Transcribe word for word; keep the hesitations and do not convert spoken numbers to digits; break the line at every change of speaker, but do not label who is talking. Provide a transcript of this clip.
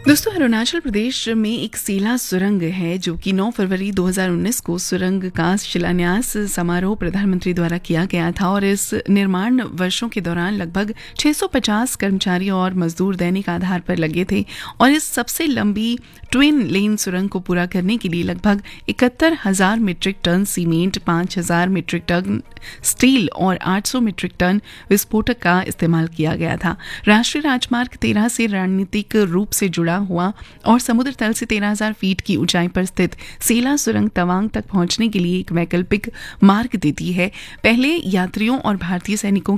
दोस्तों, अरुणाचल प्रदेश में एक सेला सुरंग है जो कि नौ फरवरी दो हज़ार उन्नीस को सुरंग का शिलान्यास समारोह प्रधानमंत्री द्वारा किया गया था और इस निर्माण वर्षों के दौरान लगभग छह सौ पचास कर्मचारी और मजदूर दैनिक आधार पर लगे थे और इस सबसे लंबी ट्विन लेन सुरंग को पूरा करने के लिए लगभग इकहत्तर हजार मीट्रिक टन सीमेंट, पाँच हजार मीट्रिक टन स्टील और आठ सौ मीट्रिक टन विस्फोटक का इस्तेमाल किया गया था। राष्ट्रीय राजमार्ग तेरह से रणनीतिक रूप से जुड़ा हुआ और समुद्र तल से तेरह हजार फीट की ऊंचाई पर स्थित सेला सुरंग तवांग तक पहुंचने के लिए एक वैकल्पिक मार्ग देती है। पहले यात्रियों और भारतीय सैनिकों